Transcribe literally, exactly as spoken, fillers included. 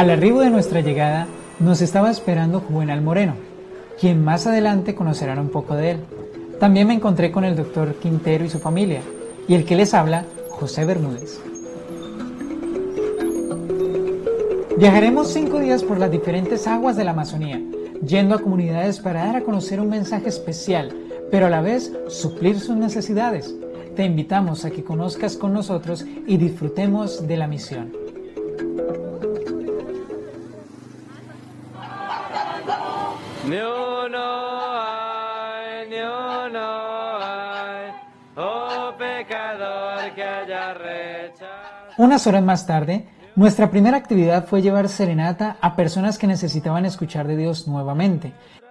Al arribo de nuestra llegada, nos estaba esperando Juvenal Moreno, quien más adelante conocerán un poco de él. También me encontré con el doctor Quintero y su familia, y el que les habla, José Bermúdez. Viajaremos cinco días por las diferentes aguas de la Amazonía, yendo a comunidades para dar a conocer un mensaje especial, pero a la vez suplir sus necesidades. Te invitamos a que conozcas con nosotros y disfrutemos de la misión. Ni uno hay, ni uno hay, oh pecador que haya rechazado. Unas horas más tarde, nuestra primera actividad fue llevar serenata a personas que necesitaban escuchar de Dios nuevamente.